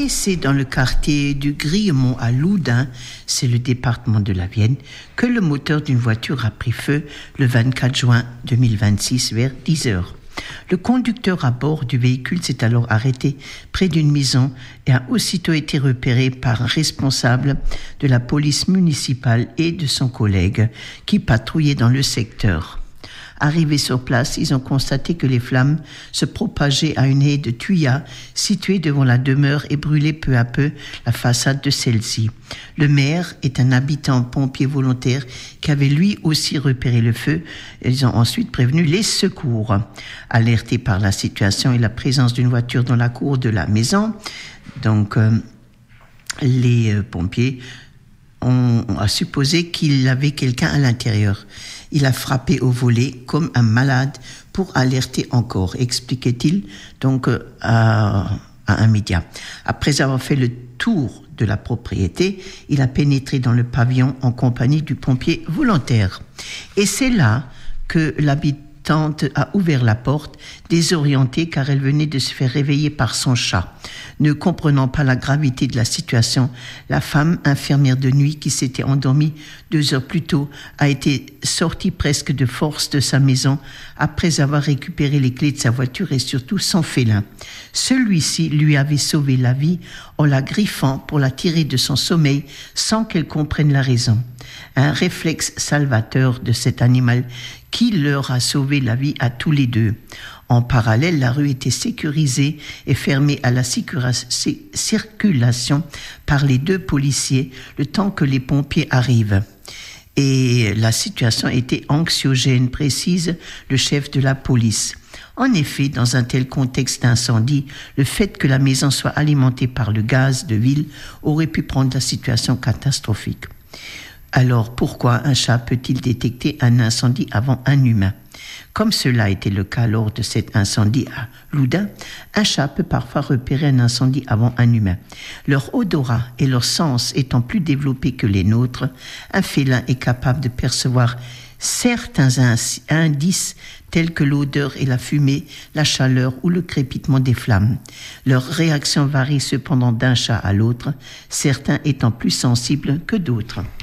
c'est dans le quartier du Griemont à Loudun, c'est le département de la Vienne, que le moteur d'une voiture a pris feu le 24 juin 2026 vers 10 heures. Le conducteur à bord du véhicule s'est alors arrêté près d'une maison et a aussitôt été repéré par un responsable de la police municipale et de son collègue qui patrouillait dans le secteur. Arrivés sur place, ils ont constaté que les flammes se propageaient à une haie de thuya située devant la demeure et brûlaient peu à peu la façade de celle-ci. Le maire est un habitant pompier volontaire qui avait lui aussi repéré le feu. Ils ont ensuite prévenu les secours. Alertés par la situation et la présence d'une voiture dans la cour de la maison, les pompiers ont supposé qu'il y avait quelqu'un à l'intérieur. Il a frappé au volet comme un malade pour alerter encore, expliquait-il à un média. Après avoir fait le tour de la propriété, il a pénétré dans le pavillon en compagnie du pompier volontaire. Et c'est là que l'habitante a ouvert la porte, désorientée car elle venait de se faire réveiller par son chat. Ne comprenant pas la gravité de la situation, la femme infirmière de nuit qui s'était endormie 2 heures plus tôt a été sortie presque de force de sa maison après avoir récupéré les clés de sa voiture et surtout son félin. Celui-ci lui avait sauvé la vie en la griffant pour la tirer de son sommeil sans qu'elle comprenne la raison. Un réflexe salvateur de cet animal qui leur a sauvé la vie à tous les deux. En parallèle, la rue était sécurisée et fermée à la circulation par les 2 policiers le temps que les pompiers arrivent. Et la situation était anxiogène, précise le chef de la police. En effet, dans un tel contexte d'incendie, le fait que la maison soit alimentée par le gaz de ville aurait pu rendre la situation catastrophique. Alors, pourquoi un chat peut-il détecter un incendie avant un humain ? Comme cela était le cas lors de cet incendie à Loudun, un chat peut parfois repérer un incendie avant un humain. Leur odorat et leur sens étant plus développés que les nôtres, un félin est capable de percevoir certains indices tels que l'odeur et la fumée, la chaleur ou le crépitement des flammes. Leur réaction varie cependant d'un chat à l'autre, certains étant plus sensibles que d'autres.